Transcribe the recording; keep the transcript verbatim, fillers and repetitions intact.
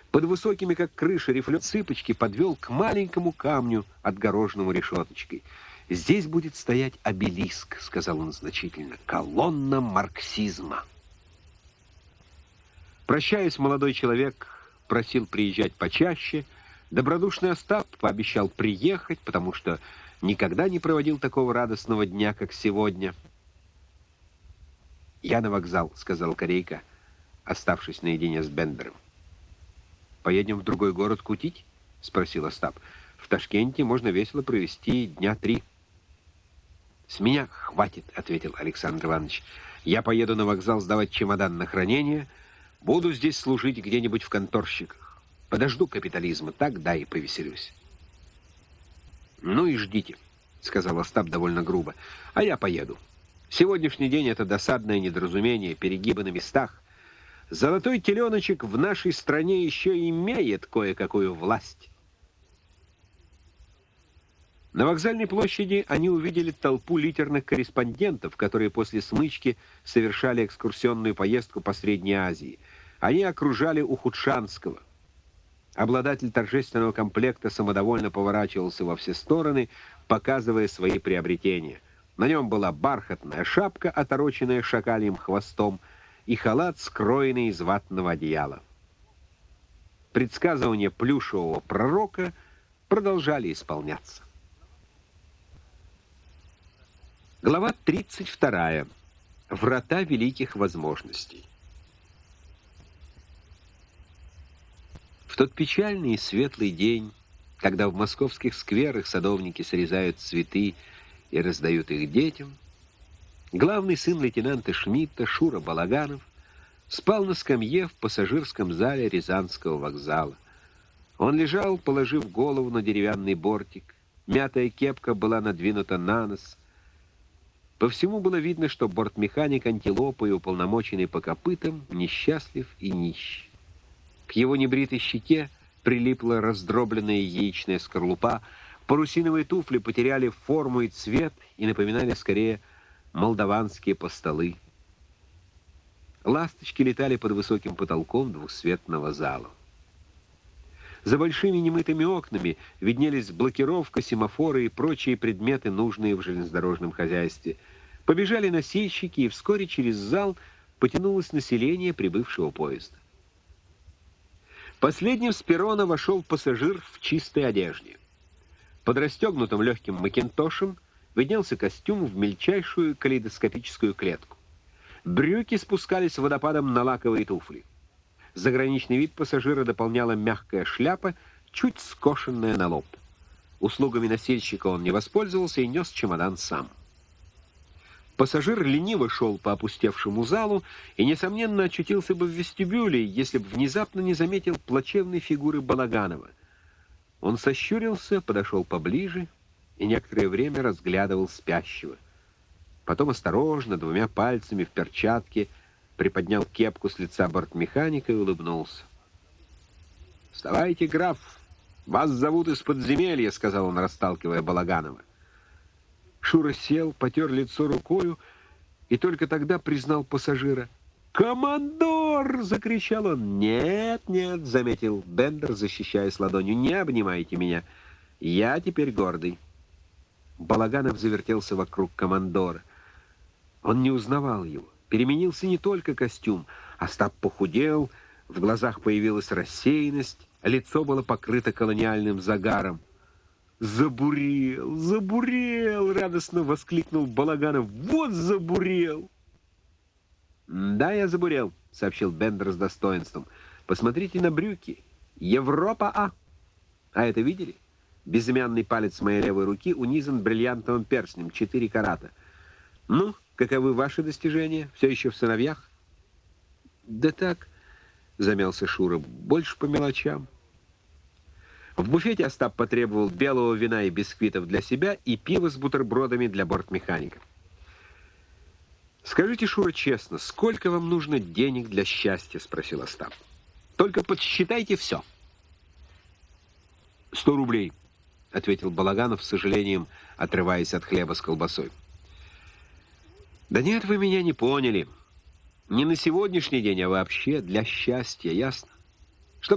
Под высокими, как крыша, рифлё цыпочки подвел к маленькому камню, отгороженному решеточкой. «Здесь будет стоять обелиск», — сказал он значительно, — «колонна марксизма». Прощаясь, молодой человек просил приезжать почаще. Добродушный Остап пообещал приехать, потому что никогда не проводил такого радостного дня, как сегодня. «Я на вокзал», — сказал Корейка, оставшись наедине с Бендером. «Поедем в другой город кутить?» — спросил Остап. «В Ташкенте можно весело провести дня три». «С меня хватит», — ответил Александр Иванович. «Я поеду на вокзал сдавать чемодан на хранение. Буду здесь служить где-нибудь в конторщиках. Подожду капитализма, тогда и повеселюсь». «Ну и ждите», — сказал Остап довольно грубо. «А я поеду. Сегодняшний день — это досадное недоразумение, перегибы на местах. Золотой теленочек в нашей стране еще имеет кое-какую власть». На вокзальной площади они увидели толпу литерных корреспондентов, которые после смычки совершали экскурсионную поездку по Средней Азии. Они окружали Ухудшанского. Обладатель торжественного комплекта самодовольно поворачивался во все стороны, показывая свои приобретения. На нем была бархатная шапка, отороченная шакальем хвостом, и халат, скроенный из ватного одеяла. Предсказывания плюшевого пророка продолжали исполняться. Глава тридцать вторая. Врата великих возможностей. В тот печальный и светлый день, когда в московских скверах садовники срезают цветы и раздают их детям, главный сын лейтенанта Шмидта, Шура Балаганов, спал на скамье в пассажирском зале Рязанского вокзала. Он лежал, положив голову на деревянный бортик. Мятая кепка была надвинута на нос. По всему было видно, что бортмеханик антилопы, уполномоченный по копытам, несчастлив и нищ. К его небритой щеке прилипла раздробленная яичная скорлупа, парусиновые туфли потеряли форму и цвет и напоминали скорее молдаванские постолы. Ласточки летали под высоким потолком двухсветного зала. За большими немытыми окнами виднелись блокировка, семафоры и прочие предметы, нужные в железнодорожном хозяйстве. Побежали носильщики, и вскоре через зал потянулось население прибывшего поезда. Последним с перрона вошел пассажир в чистой одежде. Под расстегнутым легким макинтошем виднелся костюм в мельчайшую калейдоскопическую клетку. Брюки спускались водопадом на лаковые туфли. Заграничный вид пассажира дополняла мягкая шляпа, чуть скошенная на лоб. Услугами носильщика он не воспользовался и нес чемодан сам. Пассажир лениво шел по опустевшему залу и, несомненно, очутился бы в вестибюле, если бы внезапно не заметил плачевной фигуры Балаганова. Он сощурился, подошел поближе и некоторое время разглядывал спящего. Потом осторожно, двумя пальцами в перчатке, приподнял кепку с лица бортмеханика и улыбнулся. «Вставайте, граф! Вас зовут из подземелья», — сказал он, расталкивая Балаганова. Шура сел, потер лицо рукою и только тогда признал пассажира. «Командор!» — закричал он. «Нет, нет», — заметил Бендер, защищаясь ладонью, — «не обнимайте меня. Я теперь гордый». Балаганов завертелся вокруг командора. Он не узнавал его. Переменился не только костюм. Остап похудел, в глазах появилась рассеянность, лицо было покрыто колониальным загаром. «Забурел! Забурел!» — радостно воскликнул Балаганов. «Вот забурел!» «Да, я забурел», — сообщил Бендер с достоинством. «Посмотрите на брюки. Европа А. А это видели? Безымянный палец моей левой руки унизан бриллиантовым перстнем, четыре карата. Ну, каковы ваши достижения? Все еще в сыновьях?» «Да так», — замялся Шура, — «больше по мелочам». В буфете Остап потребовал белого вина и бисквитов для себя и пива с бутербродами для бортмеханика. «Скажите, Шура, честно, сколько вам нужно денег для счастья?» — спросил Остап. «Только подсчитайте все». «Сто рублей», — ответил Балаганов, с сожалением отрываясь от хлеба с колбасой. «Да нет, вы меня не поняли. Не на сегодняшний день, а вообще для счастья, ясно?